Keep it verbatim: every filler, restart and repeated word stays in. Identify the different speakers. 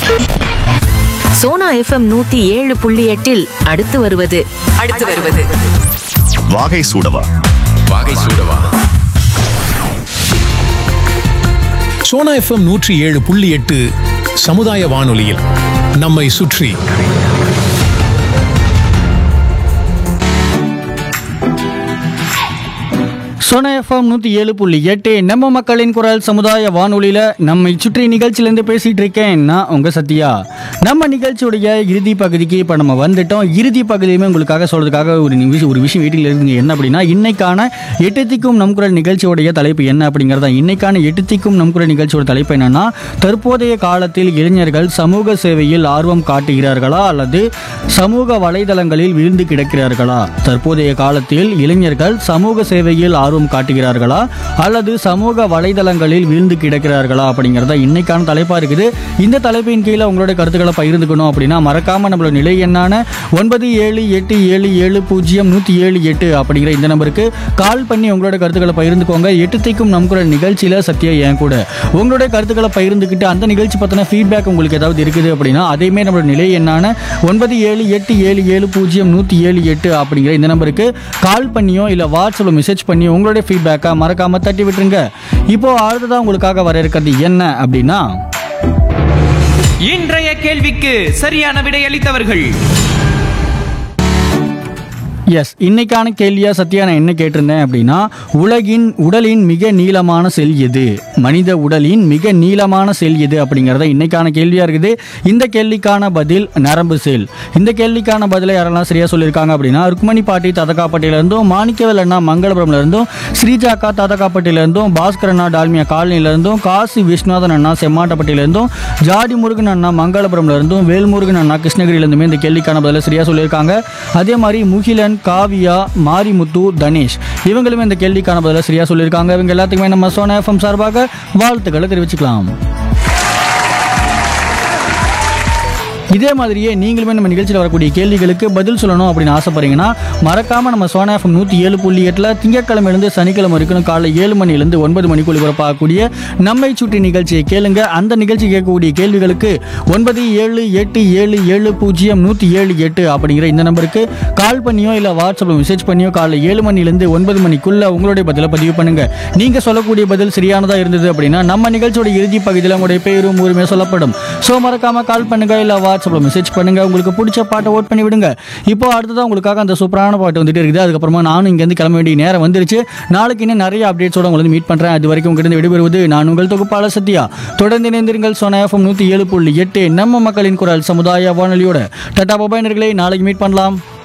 Speaker 1: Sona FM நூத்தி ஏழு புள்ளி எட்டில் அடுத்து வருவது அடுத்து வருவது
Speaker 2: வாகை சூடவா
Speaker 3: வாகை சூடவா
Speaker 4: சோனா எஃப்எம் நூற்றி ஏழு புள்ளி எட்டு சமுதாய வானொலியில் நம்மை சுற்றி.
Speaker 5: சோனா எஃப்எம் நூற்றி ஏழு புள்ளி எட்டு நம்ம மக்களின் குரல் சமுதாய வானொலியில் நம்மை சுற்றி நிகழ்ச்சியிலேருந்து பேசிகிட்டு இருக்கேன் நான் உங்கள் சத்யா. நம்ம நிகழ்ச்சியுடைய இறுதி பகுதிக்கு இப்போ நம்ம வந்துட்டோம். இறுதி பகுதியுமே உங்களுக்காக சொல்கிறதுக்காக ஒரு நிமிஷம் ஒரு விஷயம் வீட்டில் இருக்குங்க. என்ன அப்படின்னா, இன்னைக்கான எட்டுத்திக்கும் நம் குரல் நிகழ்ச்சியோடைய தலைப்பு என்ன அப்படிங்கிறதா. இன்னைக்கான எட்டுத்திக்கும் நம் குரல் நிகழ்ச்சியோட தலைப்பு என்னன்னா, தற்போதைய காலத்தில் இளைஞர்கள் சமூக சேவையில் ஆர்வம் காட்டுகிறார்களா அல்லது சமூக வலைதளங்களில் வீழ்ந்து கிடக்கிறார்களா? தற்போதைய காலத்தில் இளைஞர்கள் சமூக சேவையில் ஆர்வம் காட்டுகிறார்களா அல்லது சமூக வலைதளங்களில் வீழ்ந்து கிடக்கிறார்களா அப்படிங்கிறத இன்னைக்கான தலைப்பா இருக்குது. இந்த தலைப்பின் கீழே உங்களுடைய கருத்துக்களை பகிர்ந்துக்கணும் அப்படின்னா மறக்காம நம்மளோட நிலை எண்ணான ஒன்பது ஏழு எட்டு ஏழு ஏழு பூஜ்ஜியம் நூற்றி ஏழு எட்டு அப்படிங்கிற இந்த நம்பருக்கு கால் பண்ணி உங்களோட கருத்துக்களை பகிர்ந்துக்கோங்க. எட்டுத்திக்கும் நம் குரல் நிகழ்ச்சியில சத்யா என் கூட உங்களுடைய கருத்துக்களை பகிர்ந்துக்கிட்டு அந்த நிகழ்ச்சி பத்தின ஃபீட்பேக் உங்களுக்கு ஏதாவது இருக்குது அப்படின்னா அதையுமே நம்மளோட நிலை எண்ணான ஒன்பது ஏழு எட்டு ஏழு ஏழு பூஜ்ஜியம் நூற்றி ஏழு எட்டு அப்படிங்கிற இந்த நம்பருக்கு கால் பண்ணியோ இல்லை வாட்ஸ்அப்பில் மெசேஜ் பண்ணியோ உங்களுடைய ஃபீட்பேக்கை மறக்காம தட்டி விட்டுருங்க. இப்போ அடுத்ததான் உங்களுக்காக வர இருக்கிறது என்ன அப்படின்னா,
Speaker 6: இன்றைய கேள்விக்கு சரியான விடையளித்தவர்கள்.
Speaker 5: எஸ், இன்னைக்கான கேள்வியா சத்யா நான் என்ன கேட்டிருந்தேன் அப்படின்னா, உலகின் உடலின் மிக நீளமான செல் எது? மனித உடலின் மிக நீளமான செல் எது அப்படிங்கிறத இன்னைக்கான கேள்வியா இருக்குது. இந்த கேள்விக்கான பதில் நரம்பு செல். இந்த கேள்விக்கான பதிலை யாரெல்லாம் சரியா சொல்லியிருக்காங்க அப்படின்னா, ருக்மணி பாட்டி ததகாப்பட்டியில இருந்தும், மாணிக்கவேல் அண்ணா மங்களபுரம்ல இருந்தும், ஸ்ரீஜாக்கா ததகாப்பட்டியில இருந்தும், பாஸ்கர் அண்ணா டால்மியா காலனில இருந்தும், காசி விஸ்வநாதன் அண்ணா செம்மாட்டப்பட்டியில இருந்தும், ஜாடி முருகன் அண்ணா மங்களபுரம்ல இருந்தும், வேல்முருகன் அண்ணா கிருஷ்ணகிரியில இருந்துமே இந்த கேள்விக்கான பதிலை சரியா சொல்லியிருக்காங்க. அதே மாதிரி முகிலன், காவியா, மாரிமுத்து, தனேஷ் இவங்களுமே இந்த கேள்விக்கான பதில சரியா சொல்லியிருக்காங்க. இவங்க எல்லாத்துக்குமே நம்ம சோனா எஃப்எம் சார்பாக வாழ்த்துக்களை தெரிவிச்சுக்கலாம். இதே மாதிரியே நீங்களுமே நம்ம நிகழ்ச்சியில் வரக்கூடிய கேள்விகளுக்கு பதில் சொல்லணும் அப்படின்னு ஆசைப்படுறீங்கன்னா மறக்காம நம்ம சோனா எஃப்எம் நூற்றி ஏழு புள்ளி எட்டில் திங்கட்கிழமையிலிருந்து சனிக்கிழமை வரைக்கும் காலை ஏழு மணிலேருந்து ஒன்பது மணிக்குள் ஒளிபரப்பாகக்கூடிய நம்மை சுற்றி நிகழ்ச்சியை கேளுங்க. அந்த நிகழ்ச்சி கேட்கக்கூடிய கேள்விகளுக்கு ஒன்பது ஏழு எட்டு ஏழு ஏழு பூஜ்ஜியம் நூற்றி ஏழு எட்டு அப்படிங்கிற இந்த நம்பருக்கு கால் பண்ணியோ இல்லை வாட்ஸ்அப்பில் மெசேஜ் பண்ணியோ காலை ஏழு மணிலேருந்து ஒன்பது மணிக்குள்ள உங்களுடைய பதிலை பதிவு பண்ணுங்க. நீங்க சொல்லக்கூடிய பதில் சரியானதா இருந்தது அப்படின்னா நம்ம நிகழ்ச்சியோட இறுதி பகுதியில் உங்களுடைய பேரும் ஊருமே சொல்லப்படும். ஸோ மறக்காம கால் பண்ணுங்க இல்லை வாட்ஸ்அப்பில் மெசேஜ் பண்ணுங்க. உங்களுக்கு பிடிச்ச பாட்டை ஓட் பண்ணி விடுங்க. இப்போ அடுத்ததான் உங்களுக்காக அந்த சூப்பரான பாட்டு வந்துட்டு இருக்குது. அதுக்கப்புறமா நானும் இங்கேருந்து கிளம்ப வேண்டிய நேரம் வந்துருச்சு. நாளைக்கு இன்னும் நிறைய அப்டேட்ஸோட உங்களை மீட் பண்றேன். அது வரைக்கும் உங்ககிட்ட விடைபெறுவது நான் உங்கள் தொகுப்பாளர் சத்யா. தொடர்ந்து இணைந்திருங்கள் சோனா எஃப்எம் நூற்றி ஏழு புள்ளி எட்டு நம்ம மக்களின் குரல் சமுதாய வானொலியோட. டாடா பாபாய் நேயர்களே, நாளைக்கு மீட் பண்ணலாம்.